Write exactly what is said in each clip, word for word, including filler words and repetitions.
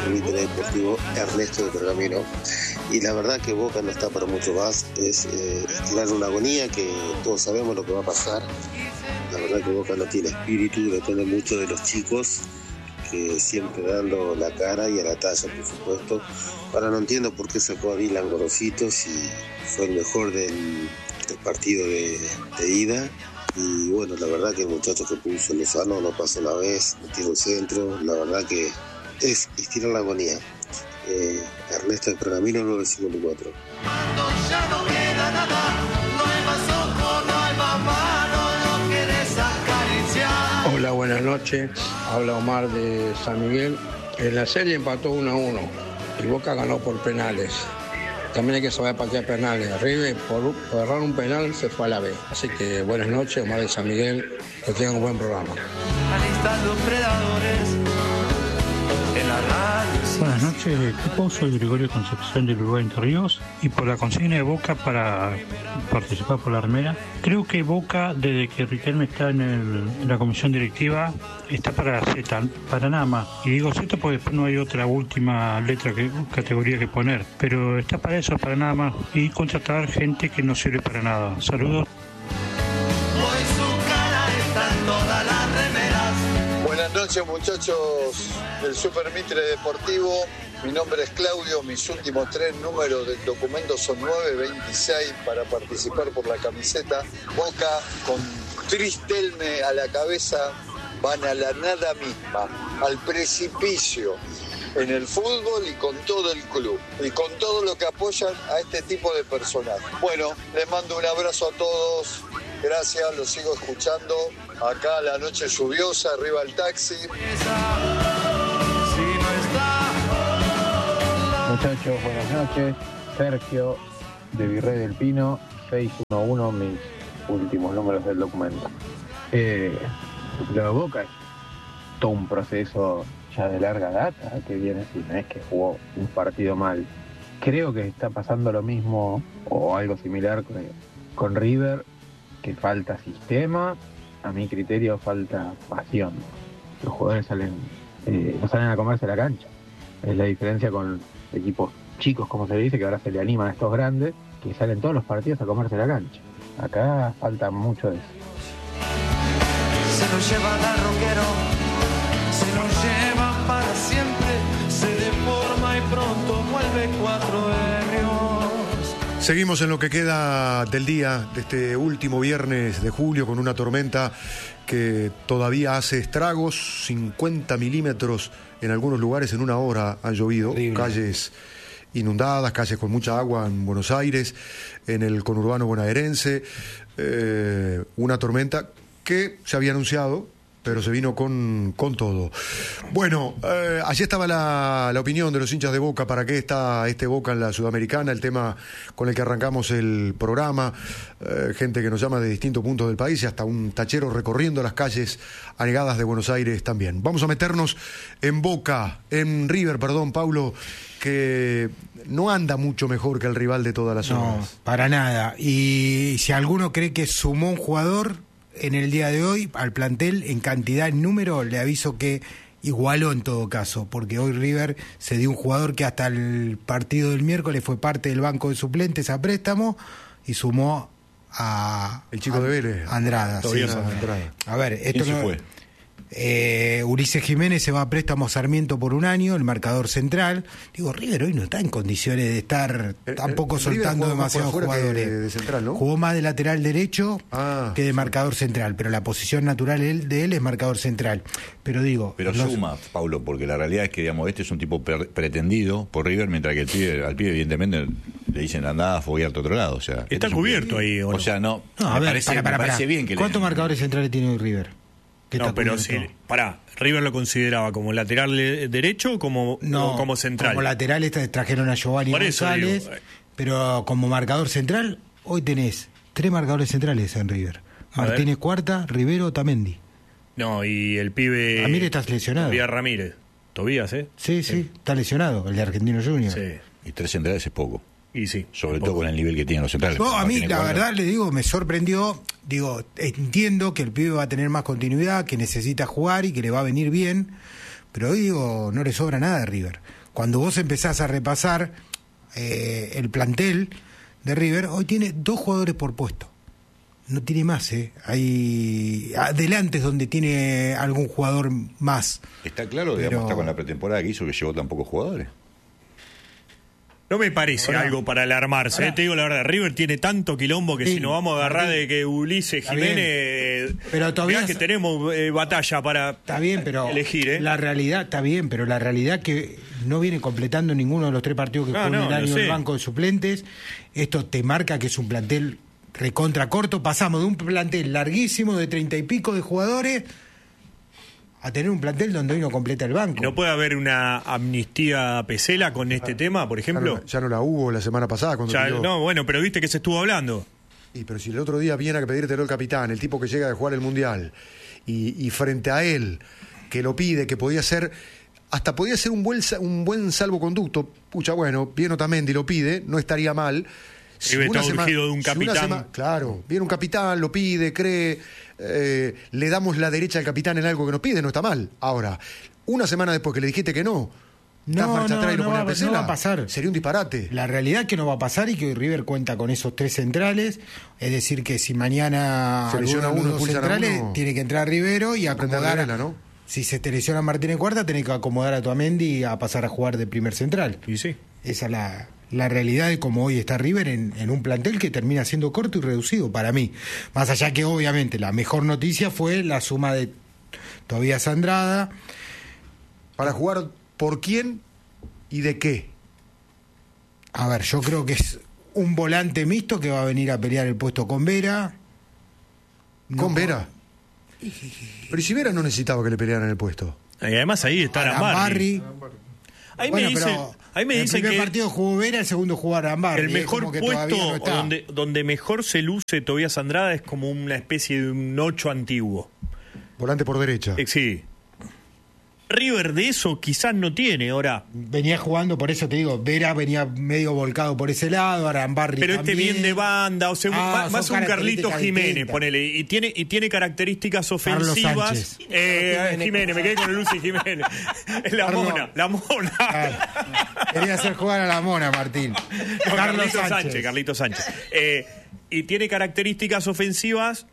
Supermitre Deportivo Ernesto de Pergamino. Y la verdad que Boca no está para mucho más, es eh, estirar una agonía que todos sabemos lo que va a pasar. La verdad que Boca no tiene espíritu, depende mucho de los chicos, que siempre dando la cara y a la talla, por supuesto. Ahora no entiendo por qué sacó a Dylan Gorosito si fue el mejor del, del partido de, de ida. Y bueno, la verdad que el muchacho que puso Lozano no pasó una vez, no tiene un centro, la verdad que es estirar la agonía. Eh, Ernesto de Pergamino nueve cincuenta y cuatro. Hola, buenas noches. Habla Omar de San Miguel. En la serie empató uno a uno y Boca ganó por penales. También hay que saber patear penales. River, por, por errar un penal, se fue a la B. Así que buenas noches, Omar de San Miguel. Que tengan un buen programa. Buenas noches, equipo. Soy Gregorio Concepción del Uruguay Entre Ríos. Y por la consigna de Boca para participar por la remera, creo que Boca, desde que Riquelme está en, el, en la comisión directiva, está para Z, para nada más. Y digo Z porque después no hay otra última letra, que categoría que poner. Pero está para eso, para nada más. Y contratar gente que no sirve para nada. Saludos. Buenas noches, muchachos del Super Mitre Deportivo. Mi nombre es Claudio, mis últimos tres números del documento son nueve veintiséis para participar por la camiseta. Boca con Tristelme a la cabeza van a la nada misma, al precipicio en el fútbol y con todo el club y con todo lo que apoyan a este tipo de personajes. Bueno, les mando un abrazo a todos. Gracias, los sigo escuchando. Acá la noche lluviosa, arriba el taxi. Muchachos, buenas noches. Sergio, de Virrey del Pino, seiscientos once, mis últimos números del documento. Eh, lo de Boca es todo un proceso ya de larga data que viene así, no es que jugó un partido mal. Creo que está pasando lo mismo o algo similar con, con River, que falta sistema, a mi criterio falta pasión. Los jugadores salen eh, no salen a comerse la cancha. Es la diferencia con equipos chicos, como se le dice, que ahora se le animan a estos grandes, que salen todos los partidos a comerse la cancha. Acá falta mucho de eso. Se lo lleva la rockero, se lo lleva para siempre, se deforma y pronto vuelve cuatro berrios. Seguimos en lo que queda del día, de este último viernes de julio, con una tormenta que todavía hace estragos. Cincuenta milímetros en algunos lugares en una hora han llovido. Horrible. Calles inundadas, calles con mucha agua en Buenos Aires, en el conurbano bonaerense. Eh, una tormenta que se había anunciado, pero se vino con, con todo. Bueno, eh, allí estaba la, la opinión de los hinchas de Boca. ¿Para qué está este Boca en la Sudamericana? El tema con el que arrancamos el programa. Eh, gente que nos llama de distintos puntos del país y hasta un tachero recorriendo las calles anegadas de Buenos Aires también. Vamos a meternos en Boca, en River, perdón, Paulo, que no anda mucho mejor que el rival de todas las zonas. No, para nada. Y si alguno cree que sumó un jugador en el día de hoy al plantel en cantidad, en número, le aviso que igualó en todo caso, porque hoy River se dio un jugador que hasta el partido del miércoles fue parte del banco de suplentes a préstamo y sumó a el chico a, de Vélez, Andrada, sí, Andrada. A ver, esto ¿Quién no, se fue? Eh, Ulises Jiménez se va a préstamo a Sarmiento por un año, el marcador central. Digo, River hoy no está en condiciones de estar el, tampoco el, el soltando demasiados jugadores. De, de central, ¿no? Jugó más de lateral derecho ah, que de sí. marcador central, pero la posición natural de él es marcador central. Pero digo, pero los... suma, Paulo, porque la realidad es que, digamos, este es un tipo per- pretendido por River, mientras que el pibe, al pibe evidentemente le dicen andá a foguearte a otro lado. O sea, está este cubierto ahí, ¿o no? O sea, no, no me a ver, parece, para, para, me parece para. bien que ¿Cuántos le... marcadores centrales tiene hoy River? No, pero sí, pará, River lo consideraba como lateral derecho o como, no, o como central. Como lateral esta, trajeron a Giovanni Por eso González, digo, eh. pero como marcador central, hoy tenés tres marcadores centrales en River. Martínez Cuarta, Rivero, Tamendi. No, y el pibe... Ramírez está lesionado. Tobías Ramírez. Tobías, ¿eh? Sí, sí, sí, está lesionado, el de Argentino Junior. Sí. Y tres centrales es poco. Y sí. Sobre todo con el nivel que tienen los centrales. No, a mí la cuarta. verdad le digo, me sorprendió. Digo, entiendo que el pibe va a tener más continuidad, que necesita jugar y que le va a venir bien, pero hoy digo, no le sobra nada a River. Cuando vos empezás a repasar eh, el plantel de River, hoy tiene dos jugadores por puesto. No tiene más, ¿eh? Hay adelante es donde tiene algún jugador más. Está claro, digamos, Pero... está con la pretemporada que hizo que llevó tan pocos jugadores. No me parece ahora, algo para alarmarse. Ahora, eh, te digo la verdad, River tiene tanto quilombo que sí, si nos vamos a agarrar Martín, de que Ulises Jiménez... Pero todavía que tenemos eh, batalla para está bien, pero elegir. ¿eh? La realidad, está bien, pero la realidad que no viene completando ninguno de los tres partidos que no, jugó en no, el año no el banco de suplentes. Esto te marca que es un plantel recontra corto. Pasamos de un plantel larguísimo de treinta y pico de jugadores a tener un plantel donde hoy no completa el banco. ¿No puede haber una amnistía a Pesela con este ah, tema, por ejemplo? Ya no, ya no la hubo la semana pasada. Cuando ya, no, bueno, pero viste que se estuvo hablando. Y pero si el otro día viene a pedírtelo el capitán, el tipo que llega de jugar el Mundial, y, y frente a él, que lo pide, que podía ser, hasta podía ser un buen, un buen salvoconducto, pucha, bueno, viene Otamendi, lo pide, no estaría mal. Si está urgido de un capitán. Si sema, claro, viene un capitán, lo pide, cree, eh, le damos la derecha al capitán en algo que nos pide, no está mal. Ahora, una semana después que le dijiste que no, no, marcha no, atrás y lo no, pone va, a Pesela, no va a pasar. Sería un disparate. La realidad es que no va a pasar y que hoy River cuenta con esos tres centrales, es decir que si mañana se lesiona uno, dos centrales, uno, tiene que entrar Rivero y acomodar. Vela, ¿no? Si se te lesiona Martínez Cuarta, tenés que acomodar a Otamendi a pasar a jugar de primer central. Y sí. Esa es la, la realidad de cómo hoy está River en, en un plantel que termina siendo corto y reducido para mí. Más allá que obviamente la mejor noticia fue la suma de Tobías Andrada. Para jugar por quién y de qué. A ver, yo creo que es un volante mixto que va a venir a pelear el puesto con Vera. ¿Con no, Vera? Pero si Vera no necesitaba que le pelearan el puesto. Y además ahí está Arambarri. Ahí bueno, me dicen, ahí me dicen que el primer partido jugó Vera, el segundo jugó Arambarri. El mejor puesto no donde, donde mejor se luce Tobías Andrada es como una especie de un ocho antiguo. Volante por derecha. Eh, sí. River de eso quizás no tiene ahora. Venía jugando, por eso te digo, Vera venía medio volcado por ese lado, Arambarri pero también. este bien de banda, o sea, ah, más, más un Carlitos Jiménez, distintas. Ponele, y tiene y tiene características ofensivas. Eh, Jiménez, Jiménez, me quedé con el Lucy Jiménez. La Carlos. mona, la mona. Ah, quería hacer jugar a la mona, Martín. No, Carlos Carlitos Sánchez. Sánchez, Carlitos Sánchez. Eh, y tiene características ofensivas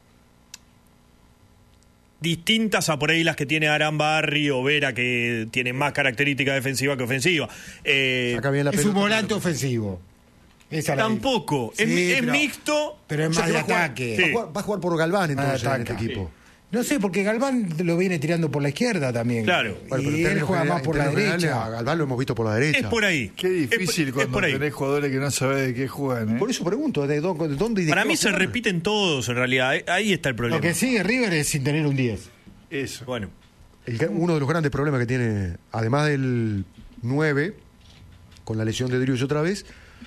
distintas a por ahí las que tiene Arambarri o Vera, que tienen más características defensivas que ofensivas. Eh, es un volante ofensivo. Esa tampoco. Sí, es, pero, es mixto. Pero es más de ataque. Sí. Va, a jugar, va a jugar por Galván entonces en este equipo. Sí. No sé, porque Galván lo viene tirando por la izquierda también. Claro. Bueno, y él juega más por la derecha. A Galván lo hemos visto por la derecha. Es por ahí. Qué difícil es, cuando es tenés jugadores que no sabés de qué juegan. ¿eh? Por eso pregunto, ¿de dónde, de dónde y de Para qué mí se jugar? Repiten todos, en realidad. Ahí está el problema. Lo que sigue River es sin tener un diez. Eso. Bueno. El, uno de los grandes problemas que tiene, además del nueve, con la lesión de Drius otra vez,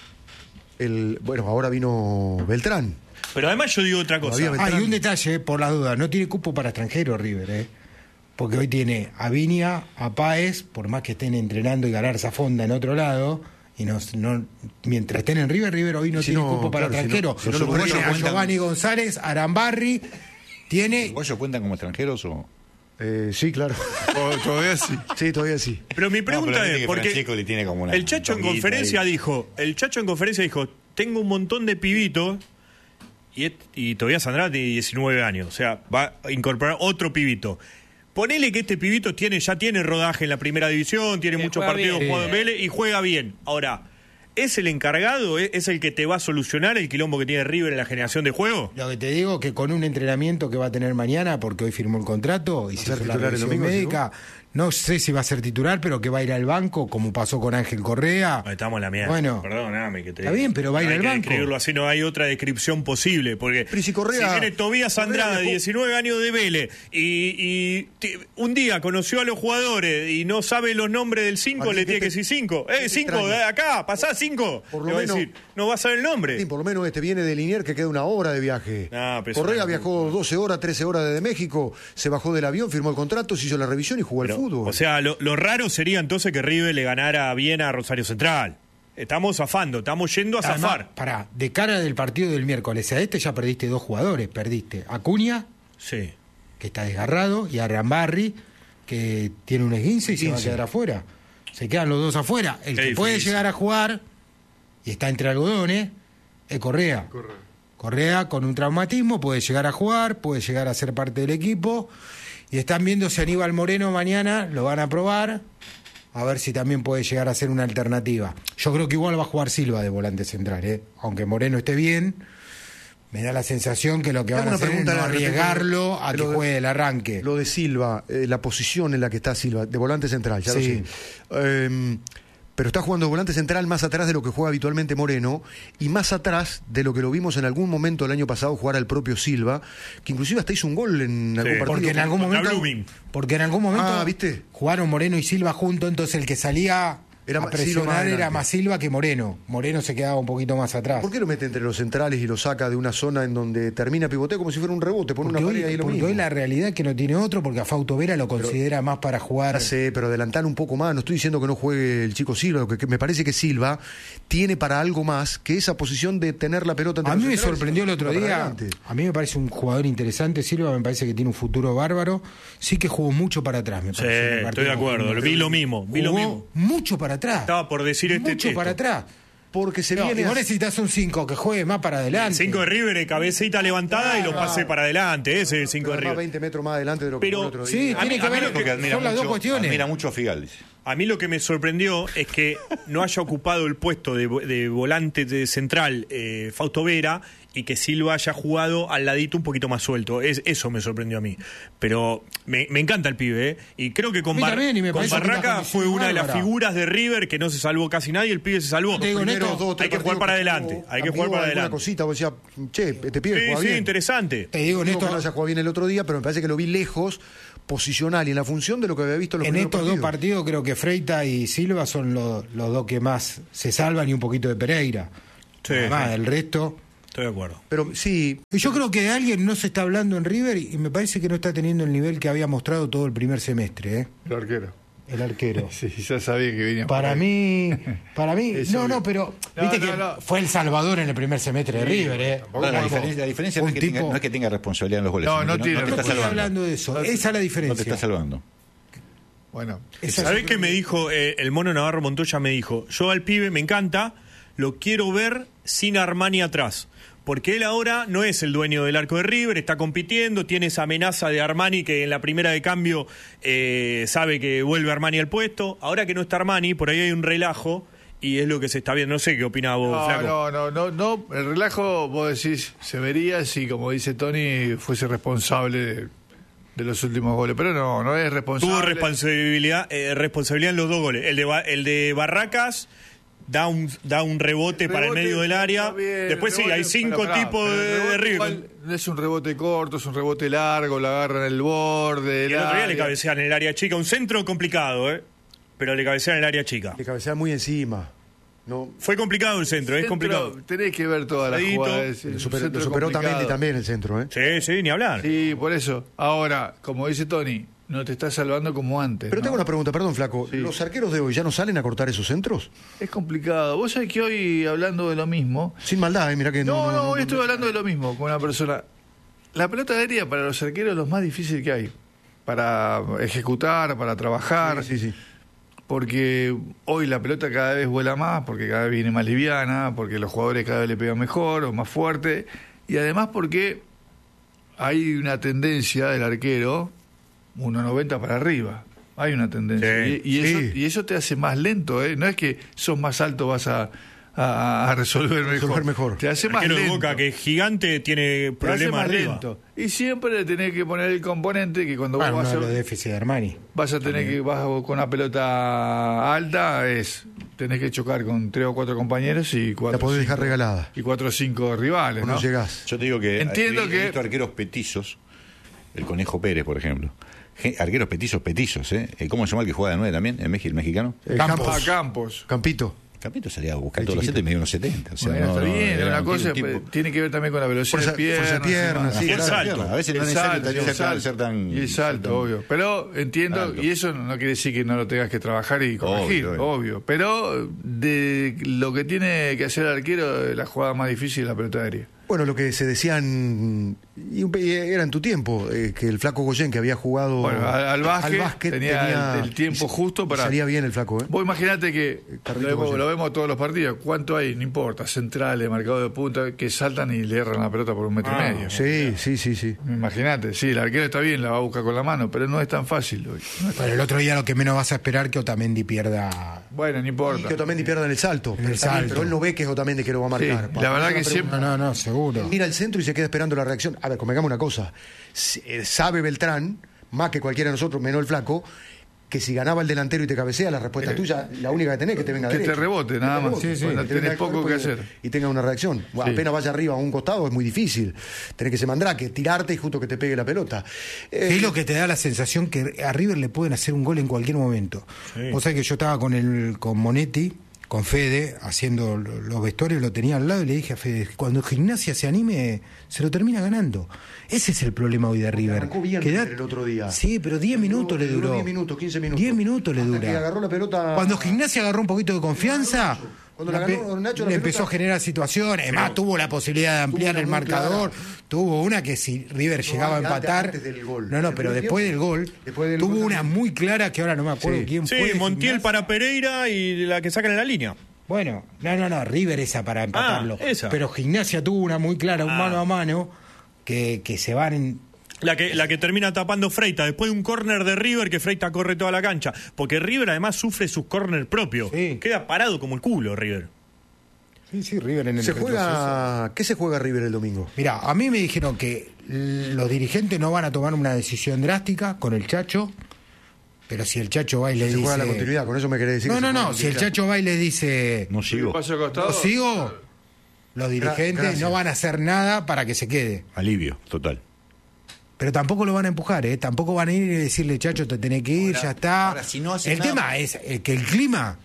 el bueno, ahora vino Beltrán. Pero además yo digo otra cosa. Ah, y un detalle, por las dudas, no tiene cupo para extranjeros River, ¿eh? Porque hoy tiene a Viña, a Páez, por más que estén entrenando y ganar esa fonda en otro lado, y no, no mientras estén en River, River hoy no si tiene no, cupo para claro, extranjeros. Si no, si no lo a Giovanni González, Arambarri, tiene... ¿Los uruguayos cuentan como extranjeros o...? Eh, sí, claro. Todavía sí. Sí, todavía sí. Pero mi pregunta no, pero es, porque le tiene como una el Chacho en conferencia ahí. dijo, el Chacho en conferencia dijo, tengo un montón de pibitos y, y todavía Sandra tiene diecinueve años, o sea, va a incorporar otro pibito. Ponele que este pibito tiene ya tiene rodaje en la primera división, tiene muchos partidos jugado en Vélez y juega bien. Ahora, ¿es el encargado? ¿Es el que te va a solucionar el quilombo que tiene River en la generación de juego? Lo que te digo que con un entrenamiento que va a tener mañana, porque hoy firmó el contrato y se hizo la revisión médica, no sé si va a ser titular, pero que va a ir al banco, como pasó con Ángel Correa. Estamos en la mierda. Bueno, perdóname que te está bien, pero va a ir al banco. Hay que describirlo así, no hay otra descripción posible, porque pero si, Correa, si viene Tobías Andrada, de diecinueve años de Vélez, y, y t- un día conoció a los jugadores y no sabe los nombres del cinco, le tiene que decir cinco. Eh, cinco, de acá, pasá cinco. Por lo menos, decir, no va a saber el nombre. Sí, por lo menos este viene de Liniers, que queda una hora de viaje. Ah, Correa no, viajó doce horas, trece horas desde México, se bajó del avión, firmó el contrato, se hizo la revisión y jugó pero, al fútbol. O sea, lo, lo raro sería entonces que River le ganara bien a Rosario Central. Estamos zafando, estamos yendo a Además, zafar. Pará, de cara del partido del miércoles a este ya perdiste dos jugadores. Perdiste a Acuña, sí, que está desgarrado, y a Arambarri, que tiene un esguince y se va a quince. quedar afuera. Se quedan los dos afuera. El Qué que puede difícil. llegar a jugar y está entre algodones es Correa. Correa con un traumatismo puede llegar a jugar, puede llegar a ser parte del equipo. Y están viendo si Aníbal Moreno mañana lo van a probar, a ver si también puede llegar a ser una alternativa. Yo creo que igual va a jugar Silva de volante central, ¿eh? Aunque Moreno esté bien, me da la sensación que lo que Te van hago a una hacer es pregunta no respecto arriesgarlo a que lo de- juegue el arranque. Lo de Silva, eh, la posición en la que está Silva, de volante central, ya Sí. lo sé. Eh, pero está jugando de volante central más atrás de lo que juega habitualmente Moreno y más atrás de lo que lo vimos en algún momento el año pasado jugar al propio Silva, que inclusive hasta hizo un gol en algún partido. Porque en algún Contra momento, Blooming. porque en algún momento Ah, ¿viste? jugaron Moreno y Silva juntos, entonces el que salía Era a Ma- Silva más presionar era adelante. más Silva que Moreno. Moreno se quedaba un poquito más atrás. ¿Por qué lo mete entre los centrales y lo saca de una zona en donde termina pivoteo como si fuera un rebote? Pone Porque, una hoy, pared ahí lo porque mismo. hoy la realidad es que no tiene otro, porque a Fausto Vera lo considera más para jugar. Ya sé, pero adelantar un poco más. No estoy diciendo que no juegue el chico Silva, lo que, que me parece que Silva tiene para algo más que esa posición de tener la pelota entre A los mí me centrales y sorprendió el otro para día. adelante. A mí me parece un jugador interesante. Silva me parece que tiene un futuro bárbaro. Sí que jugó mucho para atrás, me Sí, parece. en el partido estoy de acuerdo. con- Vi lo mismo, vi lo Jugó mismo. mucho para atrás. Estaba por decir este Mucho texto. para atrás. Porque se No, viene. y vos a- necesitas un cinco que juegue más para adelante. cinco de River, eh, cabecita levantada y lo pasé para adelante. Ese es el cinco pero de además River. veinte metros más adelante de lo que Pero- fue el otro Sí, día. A mí- tiene que a mí ver. lo que Porque admira Son las dos mucho, cuestiones. admira mucho a Figal, dice. A mí lo que me sorprendió es que no haya ocupado el puesto de, de volante de central eh, Fausto Vera y que Silva haya jugado al ladito un poquito más suelto. Es, eso me sorprendió a mí. Pero me, me encanta el pibe, ¿eh? Y creo que A con, mí Bar- también, y me con parece que Barraca una fue condición una de las bárbara. figuras de River que no se salvó casi nadie. El pibe se salvó. Te digo, Los primeros Neto, dos o tres hay que jugar partidos para que adelante, tuvo, hay que cambió jugar para alguna adelante. cosita, vos decías, che, este pibe Sí, juega sí, bien. interesante. Te digo, No digo que Néstor, no haya jugado bien el otro día, pero me parece que lo vi lejos, posicional y en la función de lo que había visto en los en primeros estos dos partidos. partidos creo que Freita y Silva son los, los dos que más se salvan y un poquito de Pereira. Sí, Además, sí. el resto. Estoy de acuerdo. Pero sí, Y yo creo que de alguien no se está hablando en River y me parece que no está teniendo el nivel que había mostrado todo el primer semestre, ¿eh? El arquero. El arquero. Sí, ya sabía que venía. por Para ahí. mí, para mí, Es no, obvio. no, pero No, viste no, que no. fue el Salvador en el primer semestre de River, ¿eh? Ahora, la, Como diferencia, la diferencia no, un es que tenga, tipo- no es que tenga responsabilidad en los goles. No, sino no que tiene te No está estoy salvando. hablando de eso, esa es la No te diferencia. está salvando. Bueno, Esa ¿Sabés yo qué creo me que- dijo eh, el mono Navarro Montoya? Me dijo, yo al pibe me encanta, lo quiero ver sin Armani atrás. Porque él ahora no es el dueño del arco de River, está compitiendo, tiene esa amenaza de Armani que en la primera de cambio eh, sabe que vuelve Armani al puesto. Ahora que no está Armani, por ahí hay un relajo y es lo que se está viendo. No sé qué opina vos, no, Flaco. no, no, no, no. El relajo, vos decís, se vería si, como dice Tony, fuese responsable de, de los últimos goles. Pero no, no es responsable. Tuvo responsabilidad, eh, responsabilidad en los dos goles. El de, Ba- el de Barracas da un, da un rebote, para el Rebote, medio del área. está bien, Después sí, rebote, hay cinco pero, pará, tipos pero el de, de rebote River. igual no es un rebote corto, es un rebote largo, la agarra en el borde. Y del el otro día le área. cabecean en el área chica. Un centro complicado, ¿eh? Pero le cabecean en el área chica. le cabecea muy encima. No, Fue complicado el centro, es Centro, complicado. Tenés que ver todas las Pedito. jugadas. es lo un superó, centro lo superó complicado. también, también el centro, ¿eh? Sí, sí, ni hablar. Sí, por eso. Ahora, como dice Tony, no te está salvando como antes. Pero ¿no? tengo una pregunta, perdón, Flaco. Sí. ¿Los arqueros de hoy ya no salen a cortar esos centros? Es complicado. Vos sabés que hoy, hablando de lo mismo. Sin maldad, ¿eh? Mirá que no. No, no, hoy no- estuve hablando de lo mismo con una persona. La pelota aérea para los arqueros es lo más difícil que hay. Para ejecutar, para trabajar. Sí, sí, sí. Porque hoy la pelota cada vez vuela más, porque cada vez viene más liviana, porque los jugadores cada vez le pegan mejor o más fuerte. Y además porque hay una tendencia del arquero uno noventa para arriba. Hay una tendencia. Sí, y, y sí. eso, y eso te hace más lento, ¿eh? No es que sos más alto vas a, a, a resolver mejor. Resolver mejor. Te hace El más arquero de lento. Boca, que es gigante, tiene Te hace problemas más arriba. lento. Y siempre le tenés que poner el componente que cuando Bueno, vos uno vas de a, los déficits de Armani. vas a tener que vas con una pelota alta, es tenés que chocar con tres o cuatro compañeros y cuatro La podés o dejar cinco- regalada. y cuatro o cinco rivales, O no ¿no? llegás. Yo te digo que Entiendo he, he que- visto arqueros petizos, el Conejo Pérez, por ejemplo. Gen- Arqueros petizos, petizos, ¿eh? ¿Cómo se llama el que juega de nueve también? ¿En México, el mexicano? Eh, Campos. Campos. A Campos. Campito. Campito salía a buscar El todos los chiquito. centros y me dio unos setenta. O sea, Bueno, no, está no, bien, era una un cosa tipo- pues, tiene que ver también con la velocidad Fuerza- de piernas. fuerza de piernas, y sí, demás. claro. A veces no El es salto, necesario el ser tan- salto. ser tan... Y el salto, tan- obvio. Pero entiendo, alto. y eso no quiere decir que no lo tengas que trabajar y corregir, Obvio, obvio. obvio. Pero de lo que tiene que hacer el arquero, la jugada más difícil es la pelota aérea. Bueno, lo que se decían, y un- y era en tu tiempo, eh, que el flaco Goyen, que había jugado Bueno, al, al básquet, al básquet, tenía, el, el tiempo y- justo y para... salía bien el flaco, ¿eh? Vos imaginate que Carlito lo vemos, Goyen. lo vemos todos los partidos. ¿Cuánto hay? No importa. Centrales, marcado de punta, que saltan y le erran la pelota por un metro Ah, y medio. Sí, sí, sí, sí. Imagínate, sí, el arquero está bien, la va a buscar con la mano, pero no es tan fácil hoy. No es tan- Bueno, el otro día lo que menos vas a esperar que Otamendi pierda. Bueno, no Y importa. que Otamendi pierda en el salto. En pero, el también- salto. pero él no ve que es Otamendi que lo va a Sí, marcar. la verdad Una que siempre- No, no, no, seguro. Mira el centro y se queda esperando la reacción. A ver, convengamos una cosa. Si- eh, Sabe Beltrán, más que cualquiera de nosotros, menos el flaco, que si ganaba el delantero y te cabecea, la respuesta Eh, tuya, la única que tenés es que te venga que te derecho. rebote, nada más. rebote, Sí, sí. que te Tenés venga al poco cuerpo que y- hacer. Y tenga una reacción. Bueno, Sí. apenas vaya arriba a un costado es muy difícil. Tenés que ser mandrake, tirarte y justo que te pegue la pelota. Eh, Es lo que te da la sensación que a River le pueden hacer un gol en cualquier momento. Sí. O sea que yo estaba con el con Monetti, con Fede, haciendo lo- los vestuarios, lo tenía al lado y le dije a Fede, cuando Gimnasia se anime, se lo termina ganando. Ese es el problema hoy de River. arrancó bien Que da- River el otro día. Sí, pero diez minutos le duró. diez minutos, quince minutos. diez minutos le Hasta dura. que agarró la pelota. Cuando Gimnasia agarró un poquito de confianza, Cuando la empe- ganó Nacho la le empezó pelota- a generar situaciones. Además, tuvo la posibilidad de ampliar una el muy marcador. clara. Tuvo una que si River llegaba a antes- empatar. antes del gol. No, no, El pero primer después del tiempo. gol, Después del tuvo gol una también. muy clara que ahora no me acuerdo Sí. quién Sí, fue. Montiel Gimnasia. para Pereira y la que sacan en la línea. Bueno, no, no, no, River esa para empatarlo. Ah, esa. Pero Gimnasia tuvo una muy clara, un Ah. mano a mano, que, que se van en. La que, la que termina tapando Freita, después de un córner de River que Freita corre toda la cancha. Porque River además sufre sus córner propios. Sí. Queda parado como el culo River. Sí, sí, River en el Se retroceso. juega. ¿Qué se juega River el domingo? Mira, a mí me dijeron que l- los dirigentes no van a tomar una decisión drástica con el Chacho, pero si el Chacho va y le Se dice... juega la continuidad, con eso me querés decir. No, que no, se juega no, la si el continuidad. Chacho va y le dice... No sigo. Paso al costado. ¿Lo sigo? Los dirigentes gracias. no van a hacer nada para que se quede. Alivio, total. Pero tampoco lo van a empujar, ¿eh? Tampoco van a ir y decirle, Chacho, te tenés que ir, Ahora- ya está. ahora, si no hacen el nada- tema es eh, que el clima,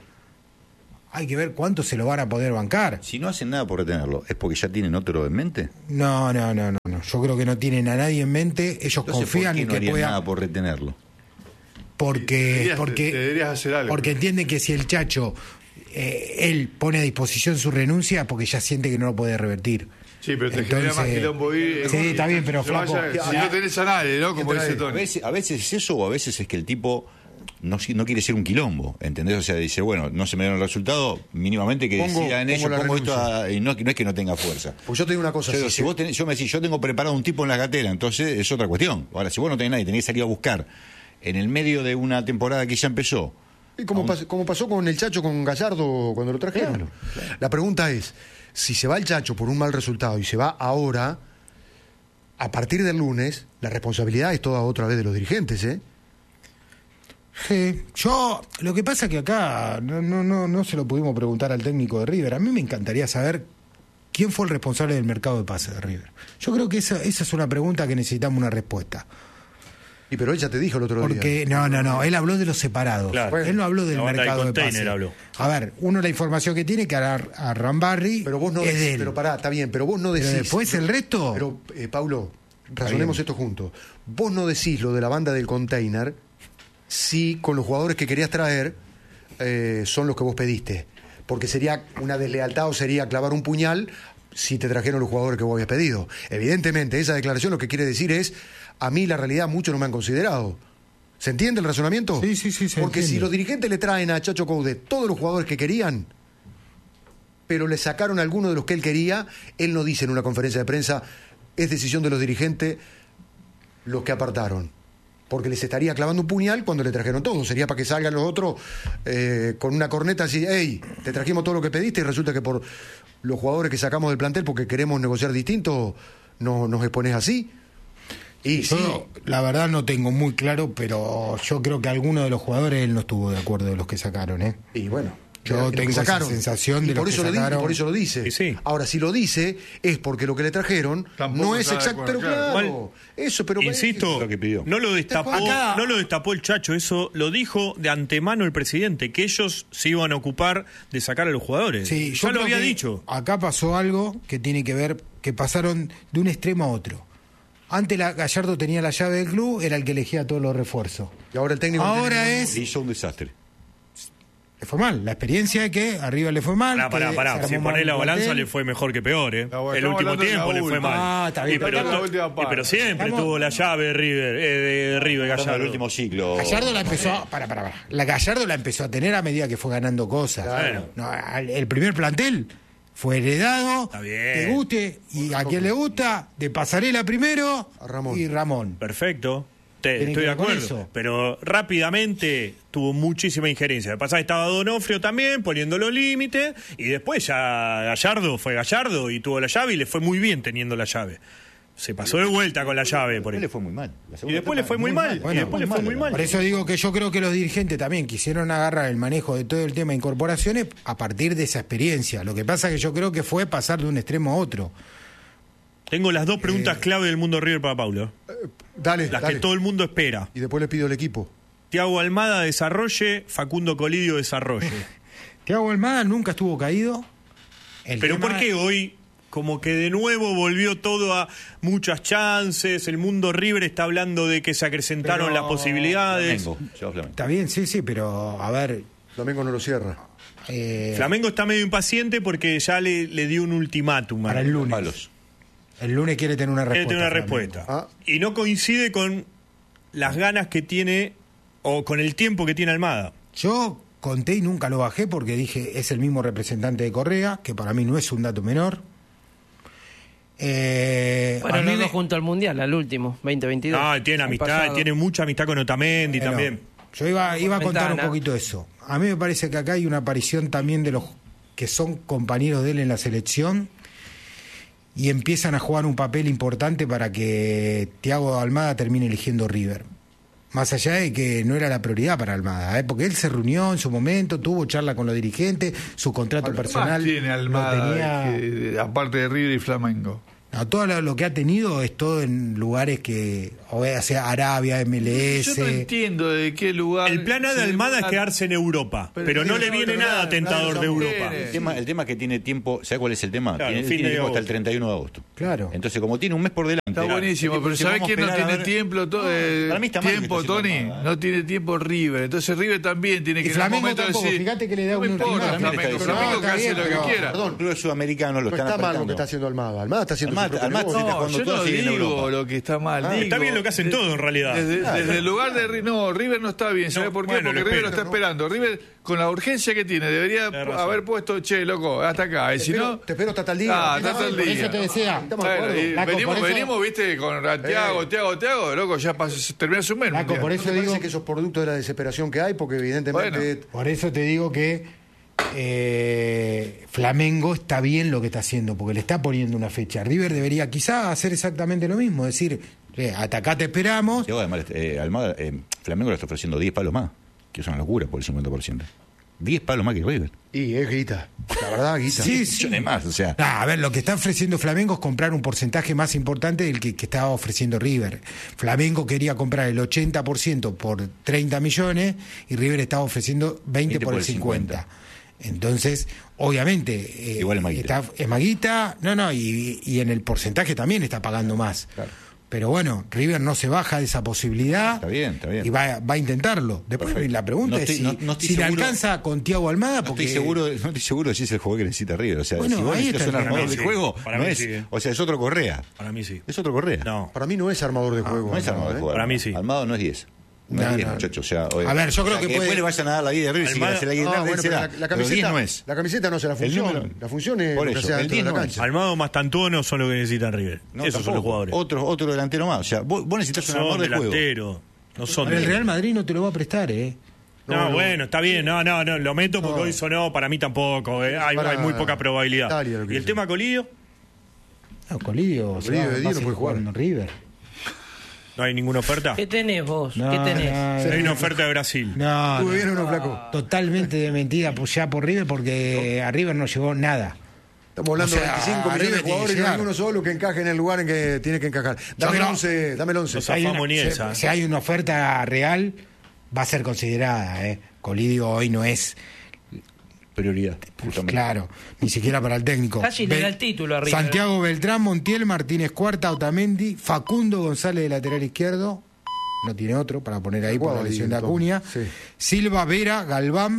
hay que ver cuánto se lo van a poder bancar. Si no hacen nada por retenerlo, ¿es porque ya tienen otro en mente? No, no, no, no, no. Yo creo que no tienen a nadie en mente. Ellos Entonces, confían ¿por qué en no que harían pueda... nada por retenerlo? Porque, Deberías- porque, deberías hacer algo. porque entiende que si el Chacho, eh, él pone a disposición su renuncia, porque ya siente que no lo puede revertir. Sí, pero te genera más quilombo ir. Sí, está bien, pero Se vaya- flaco. si no tenés a nadie, ¿no? Como dice A Tony. veces, a veces es eso o a veces es que el tipo no, si- no quiere ser un quilombo, ¿entendés? O sea, dice, bueno, no se me dieron el resultado, mínimamente que Pongo- decida en pongo ello, la pongo esto renuncia. a- y no, no es que no tenga fuerza. Pues yo te digo una cosa. Yo, digo, si si se- vos tenés- yo me decís, yo tengo preparado un tipo en la gatera, entonces es otra cuestión. Ahora, si vos no tenés nadie, tenés que salir a buscar en el medio de una temporada que ya empezó. Y como, pas- como pasó con el Chacho con Gallardo cuando lo trajeron. La pregunta es, si se va el Chacho por un mal resultado y se va ahora, a partir del lunes, la responsabilidad es toda otra vez de los dirigentes, ¿eh? Sí, yo, lo que pasa que acá no, no, no, no se lo pudimos preguntar al técnico de River. A mí me encantaría saber quién fue el responsable del mercado de pases de River. Yo creo que esa, esa es una pregunta que necesitamos una respuesta. Y pero él ya te dijo el otro Porque, día. no, no, no, él habló de los separados. Claro. Él no habló del La banda mercado del de container pases. habló. A ver, uno la información que tiene que a, a Rambarri Pero vos no es decís, de él. pero pará, está bien, pero vos no Pero decís. después el resto... Pero, eh, Paulo, razonemos esto juntos. Vos no decís lo de la banda del container si con los jugadores que querías traer eh, son los que vos pediste. Porque sería una deslealtad o sería clavar un puñal si te trajeron los jugadores que vos habías pedido. Evidentemente, esa declaración lo que quiere decir es, a mí la realidad muchos no me han considerado. ¿Se entiende el razonamiento? Sí, sí, sí, se Porque entiende. si los dirigentes le traen a Chacho Coudet todos los jugadores que querían, pero le sacaron a alguno de los que él quería, él no dice en una conferencia de prensa, es decisión de los dirigentes los que apartaron. Porque les estaría clavando un puñal cuando le trajeron todo. Sería para que salgan los otros eh, con una corneta así, hey, te trajimos todo lo que pediste y resulta que por los jugadores que sacamos del plantel porque queremos negociar distinto, no, nos expones así. Y sí, Yo, la verdad, no tengo muy claro, pero yo creo que alguno de los jugadores él no estuvo de acuerdo de los que sacaron, ¿eh? y bueno. Yo de los que tengo esa sacaron. sensación Y de por los eso que lo di- sacaron. y por eso lo dice. Y sí. Ahora, si lo dice, es porque lo que le trajeron Tampoco no es está de exacto. Pero acuerdo, claro, claro. eso, pero Insisto, lo que pidió. no lo destapó, Acá- no lo destapó el Chacho, eso lo dijo de antemano el presidente, que ellos se iban a ocupar de sacar a los jugadores. Sí, ya yo lo creo había que dicho. Acá pasó algo que tiene que ver, que pasaron de un extremo a otro. Antes la, Gallardo tenía la llave del club, era el que elegía todos los refuerzos. Y ahora el técnico. Ahora tiene- es... Le hizo un desastre. Le fue mal. La experiencia es que a River le fue mal. Pará, pará, que pará. se armó Si mal ponés un la balanza, plantel. le fue mejor que peor, ¿eh? No, bueno, el estamos último hablando de la tiempo le fue última. mal. Ah, está bien. Y pero, Estamos to- en la última y pero parte. siempre Estamos- tuvo la llave de River, eh, de River Estamos en Gallardo. el último ciclo. Gallardo la empezó a, para, para, para. La Gallardo la empezó a tener a medida que fue ganando cosas. Claro. No, al- el primer plantel fue heredado, Está bien. te guste, y a quien le gusta, de Pasarela primero A Ramón. y Ramón. Perfecto. Te- Tienen estoy que de ver con acuerdo. eso. Pero rápidamente tuvo muchísima injerencia. De pasada estaba Donofrio también, poniendo los límites. Y después ya Gallardo fue Gallardo y tuvo la llave y le fue muy bien teniendo la llave. Se pasó de vuelta con la llave. Por Después ahí. le fue muy mal. La Y segunda después le etapa, fue muy mal. Bueno, y después le fue muy mal. Por eso digo que yo creo que los dirigentes también quisieron agarrar el manejo de todo el tema de incorporaciones a partir de esa experiencia. Lo que pasa es que yo creo que fue pasar de un extremo a otro. Tengo las dos preguntas clave del mundo River para Paulo. Dale, Las dale. que todo el mundo espera. Y después le pido el equipo. Tiago Almada desarrolle, Facundo Colidio desarrolle. Thiago Almada nunca estuvo caído. El Pero tema- ¿por qué hoy como que de nuevo volvió todo a muchas chances? El mundo River está hablando de que se acrecentaron Pero- las posibilidades. Flamengo, lleva Flamengo. Está bien, sí, sí, pero a ver. Flamengo no lo cierra. eh, Flamengo está medio impaciente porque ya le, le dio un ultimátum. para el lunes. Palos. El lunes quiere tener una Quiere respuesta. tener una Flamengo. respuesta. Ah. Y no coincide con las ganas que tiene o con el tiempo que tiene Almada. Yo conté y nunca lo bajé porque dije es el mismo representante de Correa, que para mí no es un dato menor. Eh, Bueno, a mí los me- dos junto al Mundial, al último, veinte veintidós. Ah, tiene El amistad, pasado. tiene mucha amistad con Otamendi Bueno, también. Yo iba, iba a contar un Ventana. poquito de eso. A mí me parece que acá hay una aparición también de los que son compañeros de él en la selección y empiezan a jugar un papel importante para que Thiago Almada termine eligiendo River. Más allá de que no era la prioridad para Almada, ¿eh? Porque él se reunió en su momento, tuvo charla con los dirigentes, su contrato ¿Qué más personal tiene lo Almada, tenía- que- aparte de River y Flamengo? No, todo lo, lo que ha tenido es todo en lugares que, o sea, Arabia, M L Yo no S. entiendo de qué lugar. El plan A de se Almada es demora- quedarse en Europa, pero, Pero no sí, le no, viene pero nada nada, tentador nada, de no Europa. quiere. El tema, el tema es que tiene tiempo, ¿sabe cuál es el tema? Claro, tiene fin tiene de tiempo hasta el agosto. treinta y uno de agosto. Claro. Entonces, como tiene un mes por delante. Está buenísimo, pero Entonces, ¿sabes vamos a quién no esperar a tiene ver- tiempo, to- eh, para mí está mal lo que tiempo, está haciendo Tony? Almada. No tiene tiempo River. Entonces River también tiene Y que en un Flamengo momento tampoco, decir. fíjate que le da no me un importa, ultimátum. Flamengo, También está Flamengo diciendo- que hace No, lo está que bien, quiera. Perdón. Los clubes sudamericanos lo No están está mal lo que apretando. está haciendo Almada. Almada está haciendo Almada- su propio Almada negocio. está No, jugando yo todo no sigue en digo Europa. lo que está mal. Ah, digo, está bien lo que hacen de- todos, en realidad. Desde, Claro. desde el lugar de River, no, River no está bien. ¿Sabe No, por qué? bueno, Porque lo River lo espero, está esperando. River, con la urgencia que tiene, debería Tenés razón. haber puesto, che, loco, hasta acá. Y Te si espero- no. te espero hasta tal día. Ah, hasta tal Por día. eso te decía. Estamos de Bueno, acuerdo. y Laco, venimos, por eso- venimos, viste, con Tiago, Tiago, Tiago, loco, ya pasó, termina su mes. Laco, mundial. por ¿No eso te parece digo, que eso es producto de la desesperación que hay? Porque evidentemente... Bueno. por eso te digo que eh, Flamengo está bien lo que está haciendo, porque le está poniendo una fecha. River debería quizá hacer exactamente lo mismo, decir, eh, hasta acá te esperamos. Y además, eh, Almada, eh, Flamengo le está ofreciendo diez palos más, que es una locura por el cincuenta por ciento. diez palos más que River. Y es guita. La verdad, guita. Sí, sí. Millones más, o sea. Ah, a ver, lo que está ofreciendo Flamengo es comprar un porcentaje más importante del que, que estaba ofreciendo River. Flamengo quería comprar el ochenta por ciento por treinta millones y River estaba ofreciendo veinte por el cincuenta. Entonces, obviamente, eh, Igual es maguita. está- es maguita, no, no, y, y en el porcentaje también está pagando más. Claro. Pero bueno, River no se baja de esa posibilidad. Está bien, está bien. Y va, va a intentarlo. Después Perfecto. la pregunta No es estoy- si, no- no estoy si le seguro- alcanza con Thiago Almada. No Porque estoy seguro, no estoy seguro de si es el jugador que necesita River. O sea, Bueno, si vos ahí necesitas está un el armador tema. de Sí, juego, para no mí es, sí, eh. o sea, es otro Correa. Para mí sí. Es otro Correa. No. Para mí no es armador de juego. No es armador de ¿eh? juego. Para mí sí. Armado no es diez. No, No, es diez, no. muchachos. O sea, oye, A ver, yo creo o sea, que después puede- le vayan a dar la vida de River si Almada- se la Ah, quieren dar, bueno, pero será. la, la Pero diez camiseta, no es. la camiseta no es la El función. número- La función es Por lo que eso, sea el dentro de la diez no cancha. Almado más Tantuono son lo que necesitan River. No, Esos son tampoco. los jugadores. Otro, otro delantero más. O sea, vos, vos necesitas un Son armador de juego. delanteros. No son el de- Real Madrid no te lo va a prestar, ¿eh? No, No, no. bueno, está bien. No, no, no. Lo meto porque No. hoy sonó. Para mí tampoco. eh. Hay, Para hay muy poca probabilidad. Italia, lo que ¿Y el dice. tema Colidio? No, Colidio, se Colidio va- de va diez a no seguir puede jugar. jugando en River. ¿No hay ninguna oferta? ¿Qué tenés vos? No, ¿Qué tenés? no, Hay una oferta de Brasil. No, ¿Estuvo no. bien o no, flaco? Totalmente de mentira pues, ya por River porque a River no llegó nada. Estamos hablando O sea, de veinticinco millones River de tiene jugadores y que no hay llegar. uno solo que encaje en el lugar en que tiene que encajar. Dame el creo- once, dame el once. Los Si hay, zafamos una, ni si- esa. si hay una oferta real, va a ser considerada. ¿eh? Colidio hoy no es, Prioridad. justamente. claro, ni siquiera para el técnico. Casi le da Bel- el título a River. Santiago Beltrán, Montiel, Martínez Cuarta, Otamendi, Facundo González de lateral izquierdo, no tiene otro para poner ahí por Jugaba la ahí, lesión de entonces, Acuña, sí. Silva, Vera, Galván,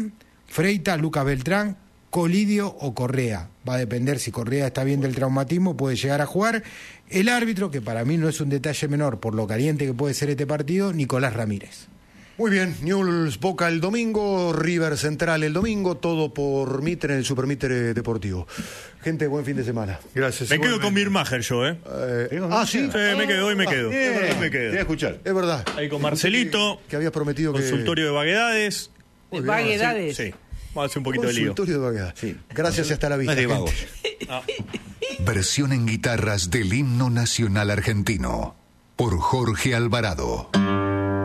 Freitas, Lucas Beltrán, Colidio o Correa. Va a depender si Correa está bien del traumatismo, puede llegar a jugar. El árbitro, que para mí no es un detalle menor por lo caliente que puede ser este partido, Nicolás Ramírez. Muy bien, Newell's Boca el domingo, River Central el domingo, todo por Mitre en el Super Mitre Deportivo. Gente, buen fin de semana. Gracias. Me quedo con Birmacher yo, ¿eh? eh ah, ¿sí? Sí, me quedo, hoy me quedo. Ah, bien. Hoy me quedo. Te voy a escuchar. Es verdad. Ahí con Marcelito. Que, que habías prometido que... Consultorio de vaguedades. ¿De vaguedades? Sí. Vamos a hacer un poquito de lío. Consultorio de vaguedades. Sí. Gracias y hasta la vista. No es de vagos. Ah. Versión en guitarras del himno nacional argentino por Jorge Alvarado.